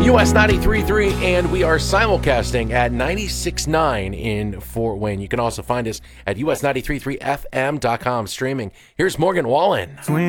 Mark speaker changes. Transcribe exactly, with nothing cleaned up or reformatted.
Speaker 1: U S ninety-three point three, and we are simulcasting at ninety-six point nine in Fort Wayne. You can also find us at U S ninety-three point three F M dot com streaming. Here's Morgan Wallen.